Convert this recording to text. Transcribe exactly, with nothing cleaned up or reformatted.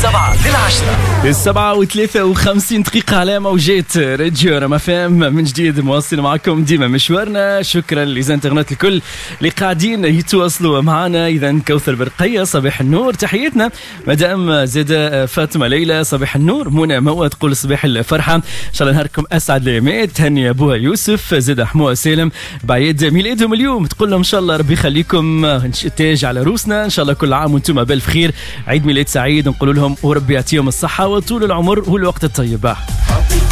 السبعة للعشرة. السبعة وثلاثة وخمسين دقيقة على موجات راديو رما فام من جديد، مواصل معكم ديما مشوارنا. شكرا لزنترنت الكل اللي قاعدين يتواصلوا معنا. إذا كوثر برقية صباح النور، تحياتنا مدام زيادة فاطمة ليلى صباح النور. منى موى تقول صباح الفرحة، إن شاء الله نهاركم أسعد الأيامات. تهني أبوها يوسف، زيادة حموها سالم بعيد ميلادهم اليوم، تقول لهم إن شاء الله ربي يخليكم تاج على روسنا، إن شاء الله كل عام وانتم بالف خير، عيد ميلاد سعيد. نقول لهم وربي يعطيهم الصحة وطول العمر والوقت الطيب.